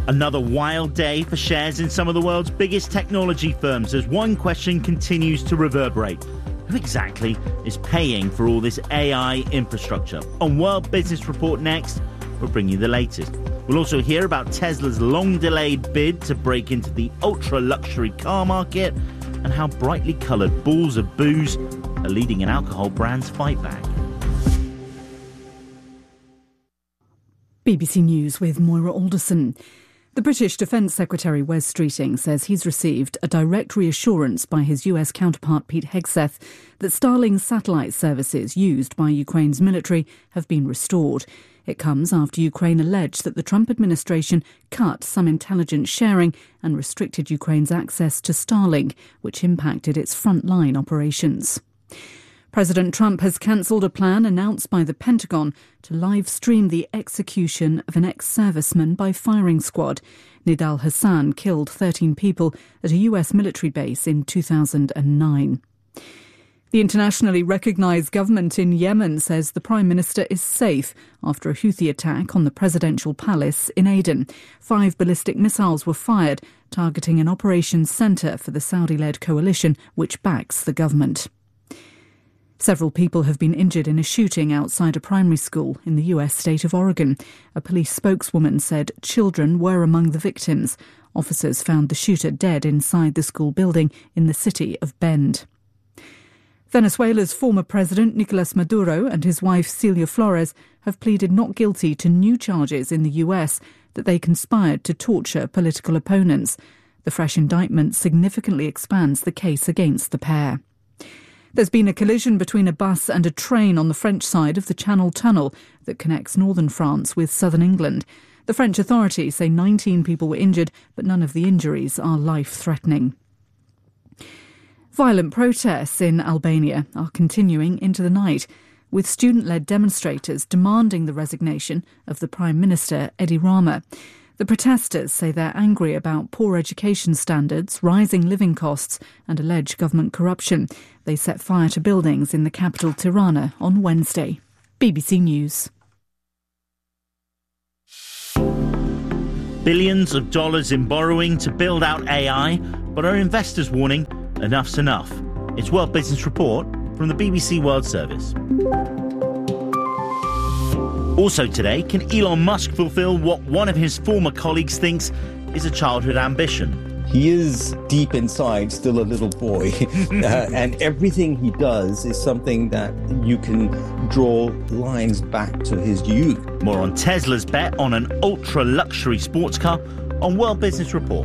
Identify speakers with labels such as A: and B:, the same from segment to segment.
A: Another wild day for shares in some of the world's biggest technology firms as one question continues to reverberate. Who exactly is paying for all this AI infrastructure? On World Business Report next, we'll bring you the latest. We'll also hear about Tesla's long-delayed bid to break into the ultra-luxury car market and how brightly coloured balls of booze are leading an alcohol brand's fight back.
B: BBC News with Moira Alderson. The British Defence Secretary Wes Streeting says he's received a direct reassurance by his US counterpart Pete Hegseth that Starlink satellite services used by Ukraine's military have been restored. It comes after Ukraine alleged that the Trump administration cut some intelligence sharing and restricted Ukraine's access to Starlink, which impacted its frontline operations. President Trump has cancelled a plan announced by the Pentagon to live stream the execution of an ex-serviceman by firing squad. Nidal Hassan killed 13 people at a US military base in 2009. The internationally recognised government in Yemen says the Prime Minister is safe after a Houthi attack on the presidential palace in Aden. 5 ballistic missiles were fired, targeting an operations centre for the Saudi-led coalition which backs the government. Several people have been injured in a shooting outside a primary school in the US state of Oregon. A police spokeswoman said children were among the victims. Officers found the shooter dead inside the school building in the city of Bend. Venezuela's former president Nicolas Maduro and his wife Celia Flores have pleaded not guilty to new charges in the US that they conspired to torture political opponents. The fresh indictment significantly expands the case against the pair. There's been a collision between a bus and a train on the French side of the Channel Tunnel that connects northern France with southern England. The French authorities say 19 people were injured, but none of the injuries are life-threatening. Violent protests in Albania are continuing into the night, with student-led demonstrators demanding the resignation of the Prime Minister, Edi Rama. The protesters say they're angry about poor education standards, rising living costs and alleged government corruption. They set fire to buildings in the capital Tirana on Wednesday. BBC News.
A: Billions of dollars in borrowing to build out AI, but are investors warning enough's enough? It's World Business Report from the BBC World Service. Also today, can Elon Musk fulfill what one of his former colleagues thinks is a childhood ambition?
C: He is deep inside still a little boy, and everything he does is something that you can draw lines back to his youth.
A: More on Tesla's bet on an ultra-luxury sports car on World Business Report.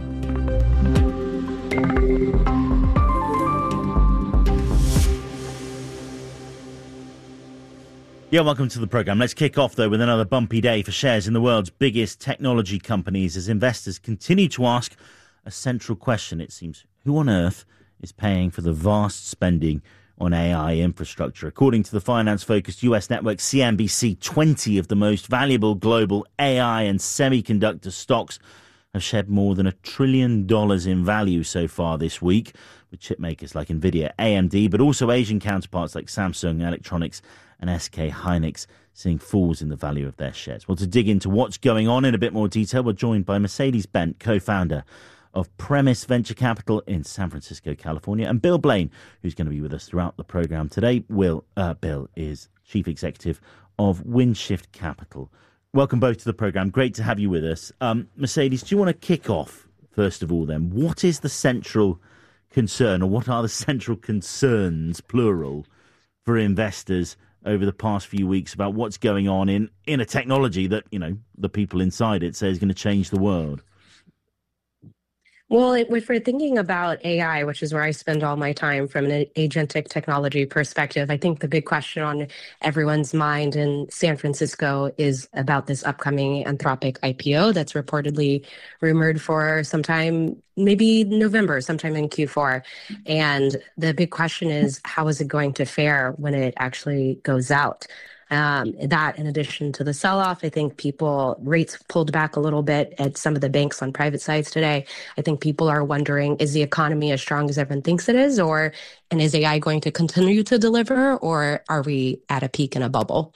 A: Yeah, welcome to the programme. Let's kick off, though, with another bumpy day for shares in the world's biggest technology companies as investors continue to ask a central question, it seems. Who on earth is paying for the vast spending on AI infrastructure? According to the finance-focused US network CNBC, 20 of the most valuable global AI and semiconductor stocks have shed more than $1 trillion in value so far this week, with chip makers like NVIDIA, AMD, but also Asian counterparts like Samsung Electronics and SK Hynix seeing falls in the value of their shares. Well, to dig into what's going on in a bit more detail, we're joined by Mercedes Bent, co-founder of Premise Venture Capital in San Francisco, California, and Bill Blaine, who's going to be with us throughout the programme today. Bill is Chief Executive of Windshift Capital. Welcome both to the programme. Great to have you with us. Mercedes, do you want to kick off, first of all, then? What is the central concern, or what are the central concerns, plural, for investors over the past few weeks about what's going on in a technology that, you know, the people inside it say is going to change the world?
D: Well, if we're thinking about AI, which is where I spend all my time from an agentic technology perspective, I think the big question on everyone's mind in San Francisco is about this upcoming Anthropic IPO that's reportedly rumored for sometime, maybe November, sometime in Q4. And the big question is, how is it going to fare when it actually goes out? That, in addition to the sell-off, I think rates pulled back a little bit at some of the banks on private sides today. I think people are wondering, is the economy as strong as everyone thinks it is, and is AI going to continue to deliver, or are we at a peak in a bubble?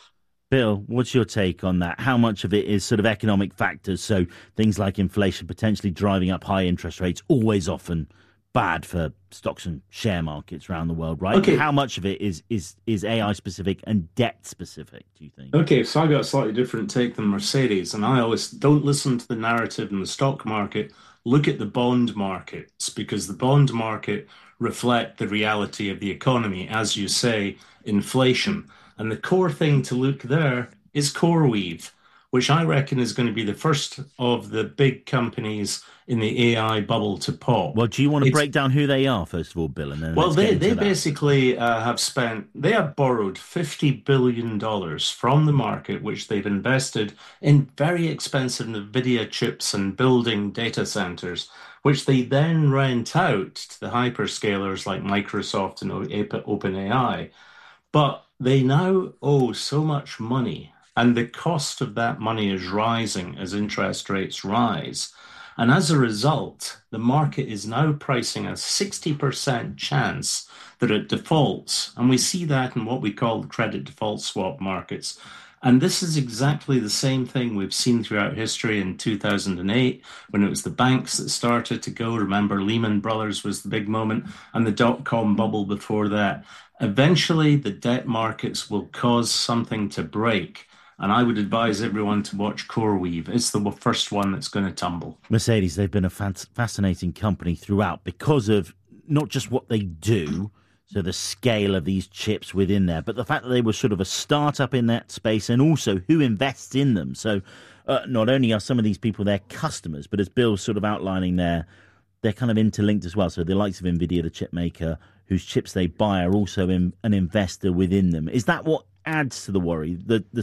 A: Bill, what's your take on that? How much of it is sort of economic factors? So things like inflation potentially driving up high interest rates, always often bad for stocks and share markets around the world, right?
E: Okay.
A: How much of it is AI specific and debt specific, do you think?
E: Okay, so I got a slightly different take than Mercedes, and I always don't listen to the narrative in the stock market. Look at the bond markets, because the bond market reflect the reality of the economy, as you say, inflation. And the core thing to look there is CoreWeave, which I reckon is going to be the first of the big companies in the AI bubble to pop.
A: Well, do you want to break down who they are, first of all, Bill? And then
E: they basically they have borrowed $50 billion from the market, which they've invested in very expensive NVIDIA chips and building data centers, which they then rent out to the hyperscalers like Microsoft and OpenAI. But they now owe so much money, and the cost of that money is rising as interest rates rise. And as a result, the market is now pricing a 60% chance that it defaults. And we see that in what we call the credit default swap markets. And this is exactly the same thing we've seen throughout history in 2008, when it was the banks that started to go. Remember, Lehman Brothers was the big moment, and the dot-com bubble before that. Eventually, the debt markets will cause something to break. And I would advise everyone to watch CoreWeave. It's the first one that's going to tumble.
A: Mercedes, they've been a fascinating company throughout because of not just what they do, so the scale of these chips within there, but the fact that they were sort of a startup in that space, and also who invests in them. So not only are some of these people their customers, but as Bill's sort of outlining there, they're kind of interlinked as well. So the likes of NVIDIA, the chip maker, whose chips they buy, are also an investor within them. Is that what adds to the worry?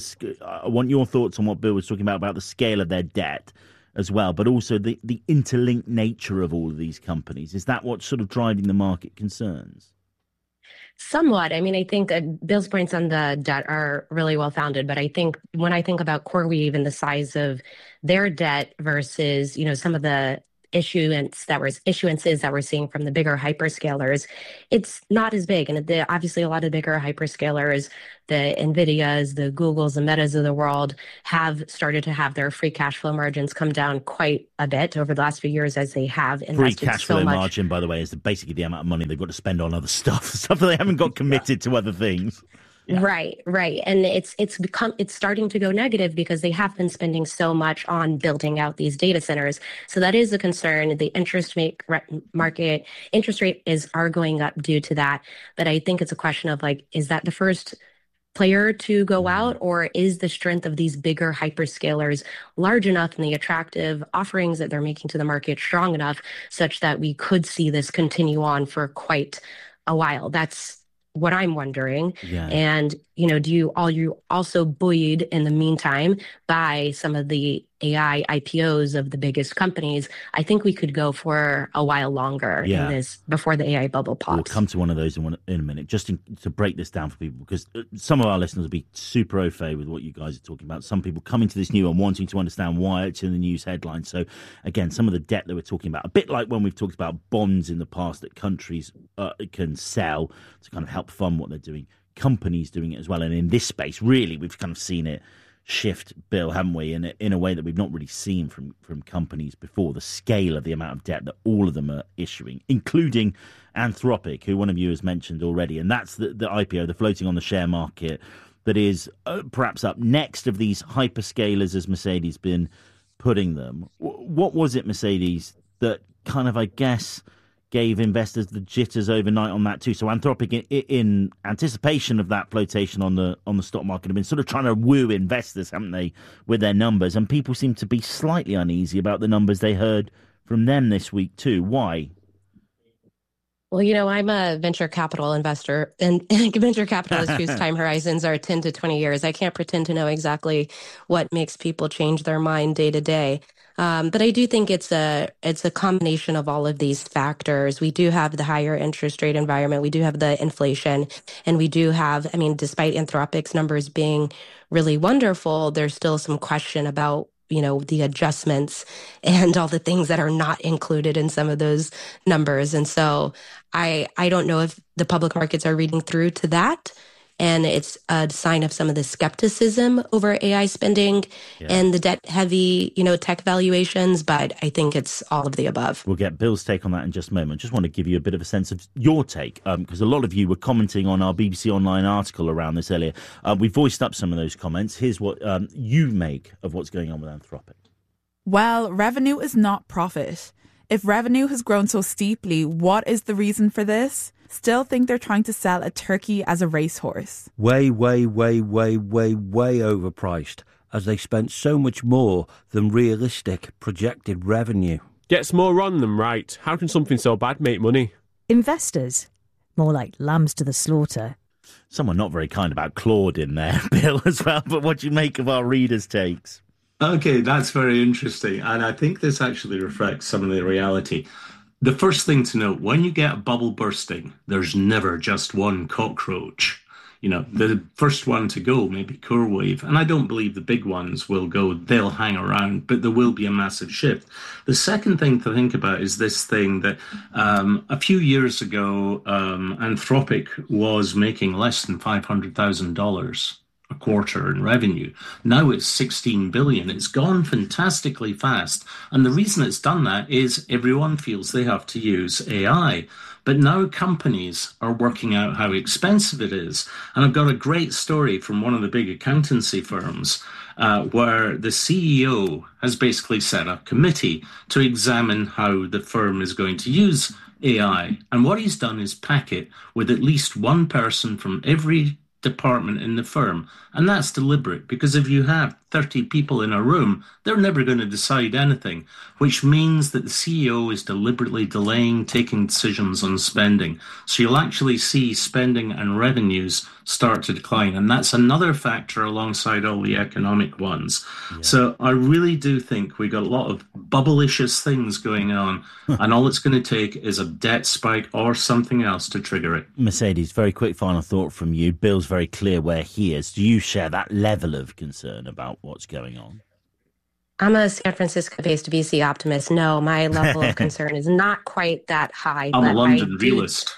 A: I want your thoughts on what Bill was talking about the scale of their debt as well, but also the interlinked nature of all of these companies. Is that what's sort of driving the market concerns?
D: Somewhat. I mean, I think Bill's points on the debt are really well founded, but I think when I think about CoreWeave and the size of their debt versus, some of the issuances that we're seeing from the bigger hyperscalers, it's not as big. And obviously a lot of bigger hyperscalers, the NVIDIAs, the Googles, the Metas of the world, have started to have their free cash flow margins come down quite a bit over the last few years, as they have invested
A: free cash
D: so
A: flow
D: much.
A: Margin, by the way, is basically the amount of money they've got to spend on other stuff that they haven't got committed to other things. Yeah.
D: Right. And it's starting to go negative because they have been spending so much on building out these data centers. So that is a concern. The interest rate are going up due to that. But I think it's a question of is that the first player to go out, or is the strength of these bigger hyperscalers large enough and the attractive offerings that they're making to the market strong enough such that we could see this continue on for quite a while? That's what I'm wondering.
A: Yeah.
D: And, are you also buoyed in the meantime by some of the AI IPOs of the biggest companies? I think we could go for a while longer in this before the AI bubble pops.
A: We'll come to one of those in a minute, just to break this down for people, because some of our listeners will be super au fait with what you guys are talking about. Some people coming to this new and wanting to understand why it's in the news headlines. So again, some of the debt that we're talking about, a bit like when we've talked about bonds in the past that countries can sell to kind of help fund what they're doing. Companies doing it as well. And in this space, really, we've kind of seen it shift, Bill, haven't we, in a way that we've not really seen from companies before. The scale of the amount of debt that all of them are issuing, including Anthropic, who one of you has mentioned already. And that's the IPO, the floating on the share market, that is perhaps up next of these hyperscalers, as Mercedes been putting them. What was it, Mercedes, that kind of, I guess, gave investors the jitters overnight on that too? So Anthropic, in anticipation of that flotation on the stock market, have been sort of trying to woo investors, haven't they, with their numbers? And people seem to be slightly uneasy about the numbers they heard from them this week too. Why?
D: Well, I'm a venture capital investor, and venture capitalists whose time horizons are 10 to 20 years. I can't pretend to know exactly what makes people change their mind day to day. But I do think it's a combination of all of these factors. We do have the higher interest rate environment. We do have the inflation, and we do have, despite Anthropic's numbers being really wonderful, there's still some question about the adjustments and all the things that are not included in some of those numbers. And so I don't know if the public markets are reading through to that. And it's a sign of some of the skepticism over AI spending and the debt-heavy, tech valuations. But I think it's all of the above.
A: We'll get Bill's take on that in just a moment. Just want to give you a bit of a sense of your take, because a lot of you were commenting on our BBC Online article around this earlier. We voiced up some of those comments. Here's what you make of what's going on with Anthropic.
F: Well, revenue is not profit. If revenue has grown so steeply, what is the reason for this? Still think they're trying to sell a turkey as a racehorse.
G: Way overpriced, as they spent so much more than realistic projected revenue.
H: Gets more on than right. How can something so bad make money?
I: Investors, more like lambs to the slaughter.
A: Someone not very kind about Claude in there, Bill, as well. But what do you make of our readers' takes?
E: Okay, that's very interesting. And I think this actually reflects some of the reality. The first thing to note, when you get a bubble bursting, there's never just one cockroach. The first one to go may be CoreWeave, and I don't believe the big ones will go. They'll hang around, but there will be a massive shift. The second thing to think about is this thing that a few years ago, Anthropic was making less than $500,000 a quarter in revenue. Now it's 16 billion. It's gone fantastically fast. And the reason it's done that is everyone feels they have to use AI. But now companies are working out how expensive it is. And I've got a great story from one of the big accountancy firms where the CEO has basically set up a committee to examine how the firm is going to use AI. And what he's done is pack it with at least one person from every department in the firm. And that's deliberate, because if you have 30 people in a room, they're never going to decide anything, which means that the CEO is deliberately delaying taking decisions on spending. So you'll actually see spending and revenues start to decline. And that's another factor alongside all the economic ones. Yeah. So I really do think we got a lot of bubblicious things going on, and all it's going to take is a debt spike or something else to trigger it.
A: Mercedes, very quick final thought from you. Bill's very clear where he is. Do you share that level of concern about what's going on?
D: I'm a San Francisco-based VC optimist. No, my level of concern is not quite that high.
E: I'm a London realist.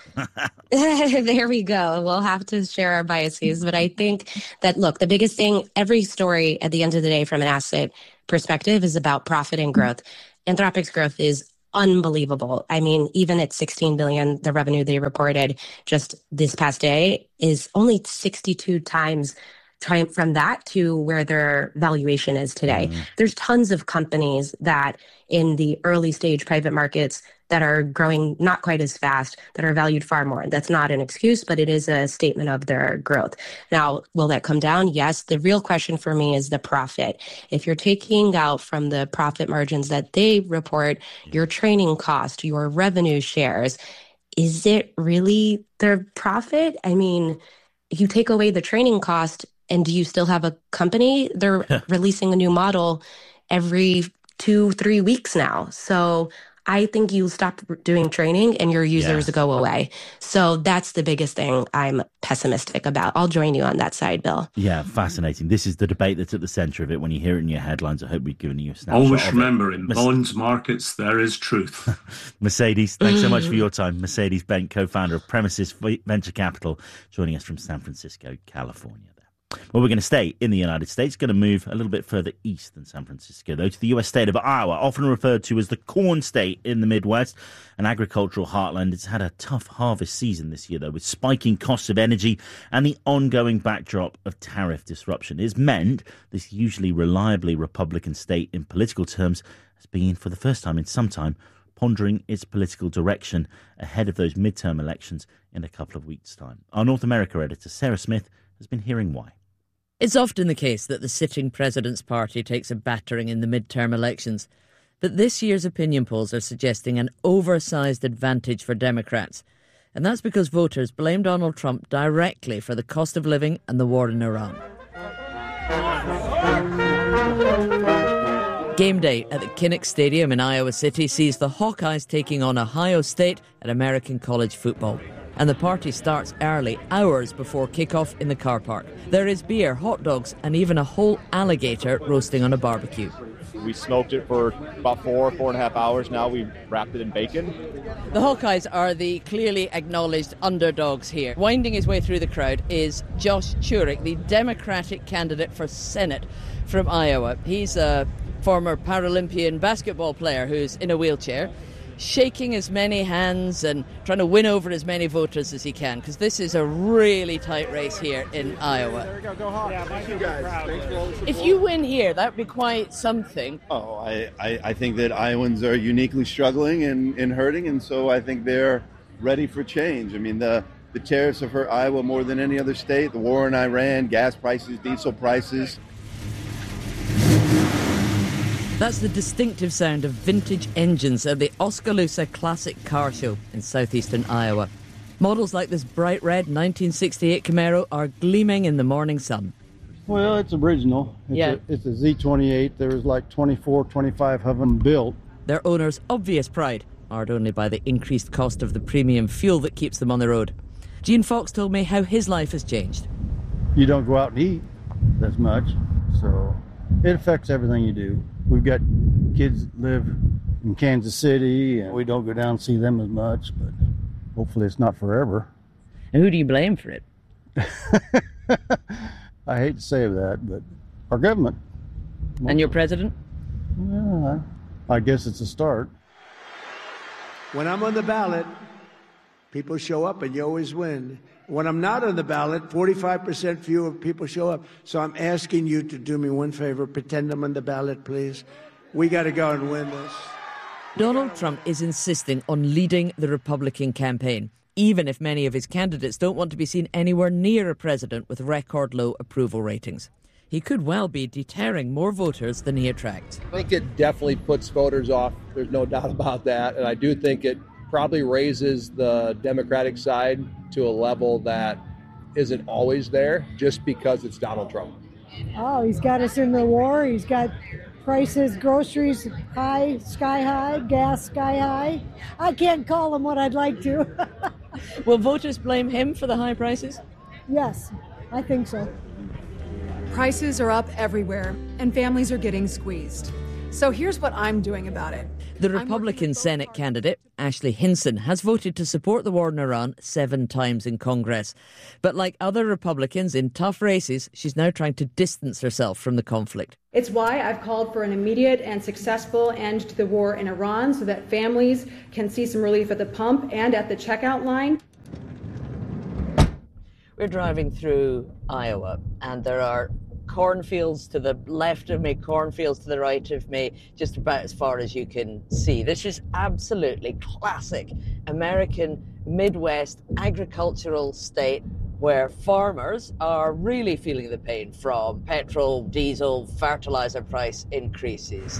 D: There we go. We'll have to share our biases. But I think that, look, the biggest thing, every story at the end of the day from an asset perspective is about profit and growth. Anthropic's growth is unbelievable. I mean, even at 16 billion, the revenue they reported just this past day is only 62 times from that to where their valuation is today. There's tons of companies that in the early stage private markets that are growing not quite as fast, that are valued far more. That's not an excuse, but it is a statement of their growth. Now, will that come down? Yes. The real question for me is the profit. If you're taking out from the profit margins that they report, your training cost, your revenue shares, is it really their profit? I mean, if you take away the training cost, and do you still have a company? They're releasing a new model every 2-3 weeks now. So I think you stop doing training and your users go away. So that's the biggest thing I'm pessimistic about. I'll join you on that side, Bill.
A: Yeah, fascinating. This is the debate that's at the centre of it. When you hear it in your headlines, I hope we've given you a snapshot.
E: Always remember, in bonds markets, there is truth.
A: Mercedes, thanks so much for your time. Mercedes Bent, co-founder of Premises Venture Capital, joining us from San Francisco, California. Well, we're going to stay in the United States, going to move a little bit further east than San Francisco, though, to the U.S. state of Iowa, often referred to as the corn state in the Midwest, an agricultural heartland. It's had a tough harvest season this year, though, with spiking costs of energy and the ongoing backdrop of tariff disruption. It's meant this usually reliably Republican state in political terms has been, for the first time in some time, pondering its political direction ahead of those midterm elections in a couple of weeks' time. Our North America editor, Sarah Smith, has been hearing why.
J: It's often the case that the sitting president's party takes a battering in the midterm elections. But this year's opinion polls are suggesting an oversized advantage for Democrats. And that's because voters blame Donald Trump directly for the cost of living and the war in Iran. Game day at the Kinnick Stadium in Iowa City sees the Hawkeyes taking on Ohio State at American college football. And the party starts early, hours before kick-off in the car park. There is beer, hot dogs, and even a whole alligator roasting on a barbecue.
K: We smoked it for about 4.5 hours now. We wrapped it in bacon.
J: The Hawkeyes are the clearly acknowledged underdogs here. Winding his way through the crowd is Josh Churich, the Democratic candidate for Senate from Iowa. He's a former Paralympian basketball player who's in a wheelchair, shaking as many hands and trying to win over as many voters as he can, because this is a really tight race here in Iowa.
K: There we go, go Hawks. Yeah, thank you guys. Thanks for all the support.
J: If you win here, that would be quite something.
L: Oh, I think that Iowans are uniquely struggling and hurting, and so I think they're ready for change. I mean, the tariffs have hurt Iowa more than any other state. The war in Iran, gas prices, diesel prices.
J: That's the distinctive sound of vintage engines at the Oskaloosa Classic Car Show in southeastern Iowa. Models like this bright red 1968 Camaro are gleaming in the morning sun.
M: Well, it's original. It's a Z28. There was like 24, 25 of them built.
J: Their owner's obvious pride, marred only by the increased cost of the premium fuel that keeps them on the road. Gene Fox told me how his life has changed.
M: You don't go out and eat as much, so it affects everything you do. We've got kids that live in Kansas City, and we don't go down and see them as much, but hopefully it's not forever.
J: And who do you blame for it?
M: I hate to say that, but our government.
J: And your president?
M: Yeah, I guess it's a start.
N: When I'm on the ballot, people show up and you always win. When I'm not on the ballot, 45% fewer people show up. So I'm asking you to do me one favor. Pretend I'm on the ballot, please. We got to go and win this.
J: Donald Trump is insisting on leading the Republican campaign, even if many of his candidates don't want to be seen anywhere near a president with record low approval ratings. He could well be deterring more voters than he attracts.
O: I think it definitely puts voters off. There's no doubt about that. And I do think it probably raises the Democratic side to a level that isn't always there just because it's Donald Trump.
P: Oh, he's got us in the war. He's got prices, groceries high, sky high, gas sky high. I can't call him what I'd like to.
J: Will voters blame him for the high prices?
P: Yes, I think so.
Q: Prices are up everywhere, and families are getting squeezed. So here's what I'm doing about it.
J: The Republican Senate candidate, Ashley Hinson, has voted to support the war in Iran 7 times in Congress. But like other Republicans in tough races, she's now trying to distance herself from the conflict.
R: It's why I've called for an immediate and successful end to the war in Iran so that families can see some relief at the pump and at the checkout line.
J: We're driving through Iowa, and there are cornfields to the left of me, cornfields to the right of me, just about as far as you can see. This is absolutely classic American Midwest agricultural state where farmers are really feeling the pain from petrol, diesel, fertilizer price increases.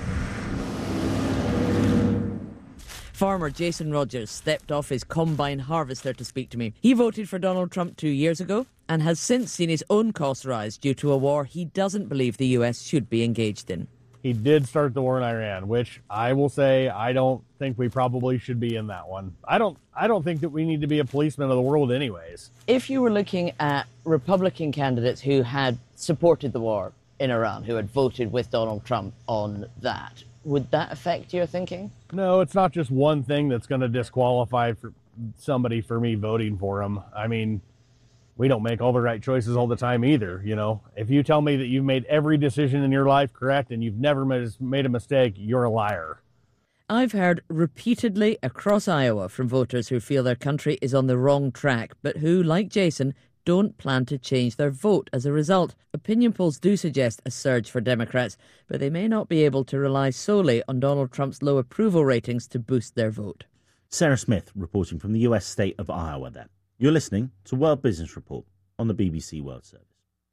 J: Farmer Jason Rogers stepped off his combine harvester to speak to me. He voted for Donald Trump 2 years ago and has since seen his own costs rise due to a war he doesn't believe the US should be engaged in.
S: He did start the war in Iran, which I will say I don't think we probably should be in that one. I don't think that we need to be a policeman of the world anyways.
J: If you were looking at Republican candidates who had supported the war in Iran, who had voted with Donald Trump on that, would that affect your thinking?
S: No, it's not just one thing that's going to disqualify for somebody for me voting for him. I mean, we don't make all the right choices all the time either, you know. If you tell me that you've made every decision in your life correct and you've never made a mistake, you're a liar.
J: I've heard repeatedly across Iowa from voters who feel their country is on the wrong track, but who, like Jason, don't plan to change their vote as a result. Opinion polls do suggest a surge for Democrats, but they may not be able to rely solely on Donald Trump's low approval ratings to boost their vote.
A: Sarah Smith reporting from the US state of Iowa there. You're listening to World Business Report on the BBC World Service.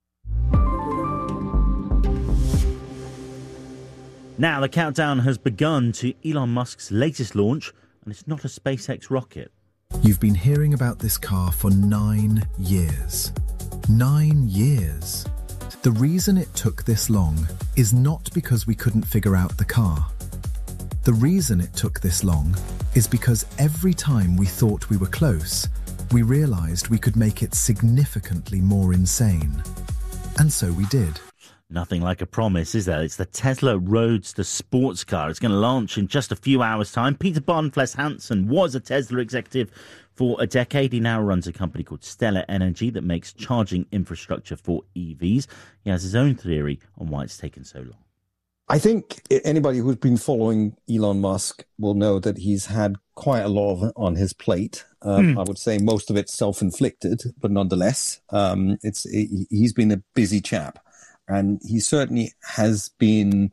A: Now the countdown has begun to Elon Musk's latest launch, and it's not a SpaceX rocket.
T: You've been hearing about this car for 9 years. 9 years. The reason it took this long is not because we couldn't figure out the car. The reason it took this long is because every time we thought we were close, we realised we could make it significantly more insane. And so we did.
A: Nothing like a promise, is there? It's the Tesla Roadster sports car. It's going to launch in just a few hours' time. Peter Barnfleth-Hansen was a Tesla executive for a decade. He now runs a company called Stellar Energy that makes charging infrastructure for EVs. He has his own theory on why it's taken so long.
C: I think anybody who's been following Elon Musk will know that he's had quite a lot on his plate. I would say most of it's self-inflicted, but nonetheless, he's been a busy chap. And he certainly has been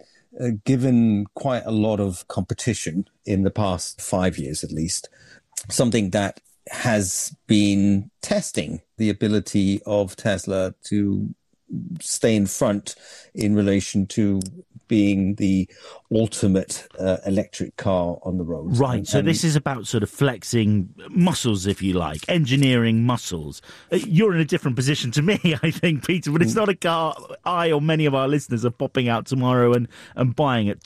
C: given quite a lot of competition in the past 5 years, at least. Something that has been testing the ability of Tesla to stay in front in relation to being the ultimate electric car on the road.
A: Right, so this is about sort of flexing muscles, if you like, engineering muscles. You're in a different position to me, I think, Peter, but it's not a car I or many of our listeners are popping out tomorrow and buying at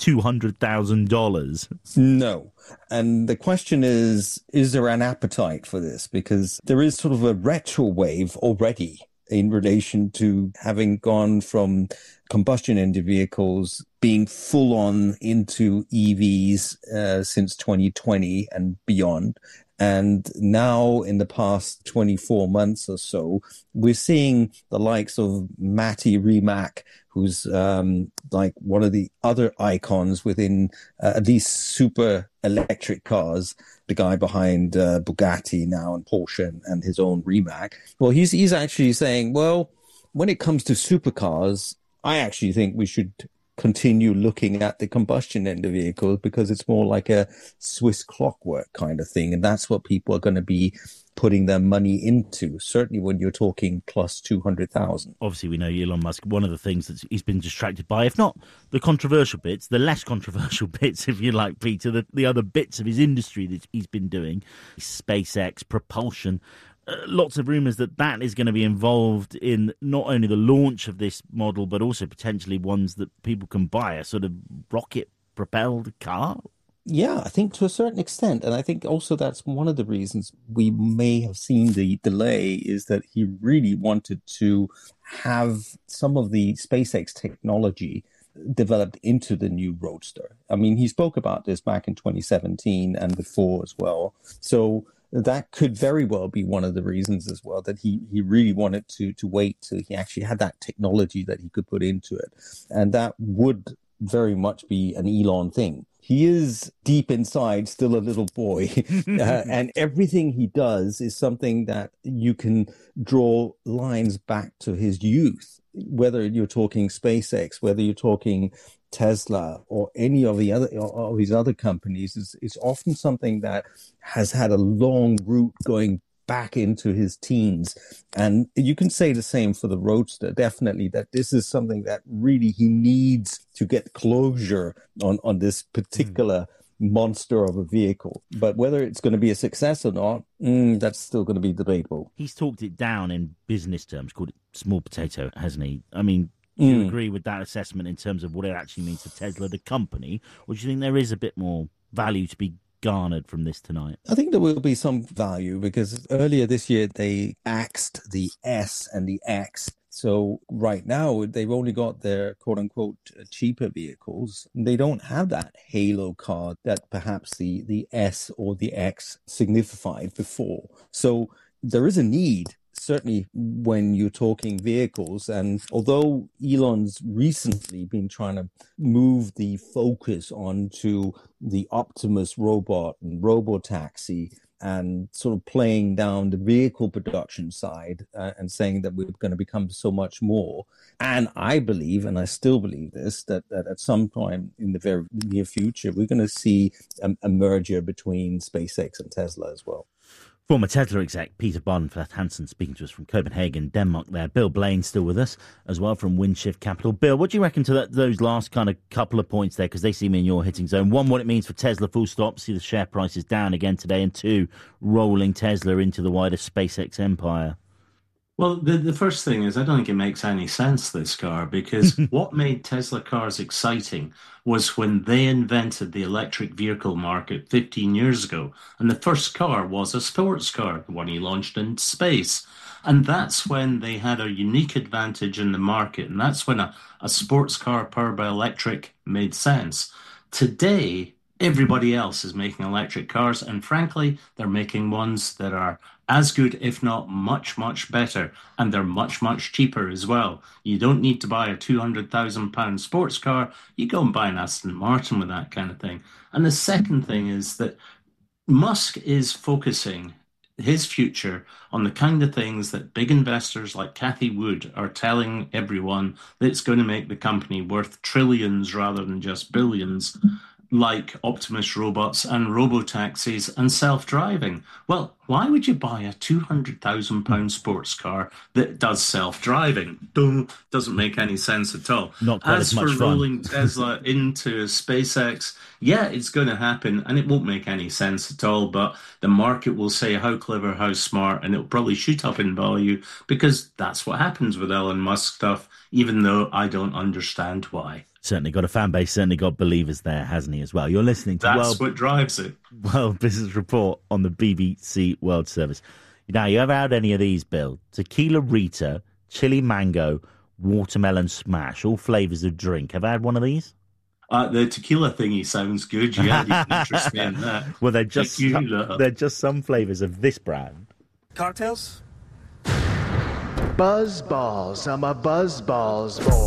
A: $200,000.
C: No. And the question is there an appetite for this? Because there is sort of a retro wave already in relation to having gone from combustion engine vehicles being full on into EVs since 2020 and beyond. And now in the past 24 months or so, we're seeing the likes of Matti Rimac, who's like one of the other icons within at least super electric cars, the guy behind Bugatti now and Porsche and his own Rimac. Well, he's actually saying, well, when it comes to supercars, I actually think we should continue looking at the combustion engine vehicles because it's more like a Swiss clockwork kind of thing. And that's what people are going to be putting their money into, certainly when you're talking plus 200,000.
A: Obviously, we know Elon Musk, one of the things that he's been distracted by, if not the controversial bits, the less controversial bits, if you like, Peter, the other bits of his industry that he's been doing, SpaceX, propulsion. Lots of rumours that is going to be involved in not only the launch of this model, but also potentially ones that people can buy, a sort of rocket-propelled car.
C: Yeah, I think to a certain extent. And I think also that's one of the reasons we may have seen the delay is that he really wanted to have some of the SpaceX technology developed into the new Roadster. I mean, he spoke about this back in 2017 and before as well. So that could very well be one of the reasons as well, that he really wanted to wait till he actually had that technology that he could put into it. And that would very much be an Elon thing. He is deep inside still a little boy, and everything he does is something that you can draw lines back to his youth, whether you're talking SpaceX, whether you're talking Tesla or any of his other companies. It's often something that has had a long route going back into his teens. And you can say the same for the Roadster, definitely, that this is something that really he needs to get closure on this particular monster of a vehicle. But whether it's going to be a success or not, that's still going to be debatable.
A: He's talked it down in business terms, called it small potato, hasn't he? I mean, do you agree with that assessment in terms of what it actually means for Tesla, the company? Or do you think there is a bit more value to be garnered from this tonight?
C: I think there will be some value because earlier this year they axed the S and the X. So right now they've only got their quote unquote cheaper vehicles. They don't have that halo car that perhaps the S or the X signified before. So there is a need, certainly when you're talking vehicles. And although Elon's recently been trying to move the focus onto the Optimus robot and Robotaxi and sort of playing down the vehicle production side and saying that we're going to become so much more. And I believe, and I still believe this, that at some time in the very near future, we're going to see a merger between SpaceX and Tesla as well.
A: Former Tesla exec Peter Barnfleth-Hansen speaking to us from Copenhagen, Denmark there. Bill Blaine still with us as well from Windshift Capital. Bill, what do you reckon to those last kind of couple of points there? Because they seem in your hitting zone. One, what it means for Tesla, full stop. See the share price is down again today. And two, rolling Tesla into the wider SpaceX empire.
E: Well, the first thing is I don't think it makes any sense, this car, because what made Tesla cars exciting was when they invented the electric vehicle market 15 years ago. And the first car was a sports car, the one he launched into space. And that's when they had a unique advantage in the market. And that's when a sports car powered by electric made sense. Today, everybody else is making electric cars. And frankly, they're making ones that are as good, if not much, much better. And they're much, much cheaper as well. You don't need to buy a £200,000 sports car. You go and buy an Aston Martin with that kind of thing. And the second thing is that Musk is focusing his future on the kind of things that big investors like Cathie Wood are telling everyone that it's going to make the company worth trillions rather than just billions, like Optimus robots and robotaxis and self-driving. Well, why would you buy a £200,000 sports car that does self-driving? Doesn't make any sense at all.
A: Not quite as much fun.
E: As for rolling Tesla into SpaceX, yeah, it's going to happen, and it won't make any sense at all, but the market will say how clever, how smart, and it'll probably shoot up in value because that's what happens with Elon Musk stuff, even though I don't understand why.
A: Certainly got a fan base, certainly got believers there, hasn't he, as well? You're listening to
E: That's what drives it.
A: World Business Report on the BBC World Service. Now, you ever had any of these, Bill? Tequila Rita, chili mango, watermelon smash, all flavours of drink. Have I had one of these?
E: The tequila thingy sounds good. Yeah, you can interest me in that.
A: Well, they're just some flavours of this brand.
U: Cocktails? Buzz balls. I'm a buzz balls boy.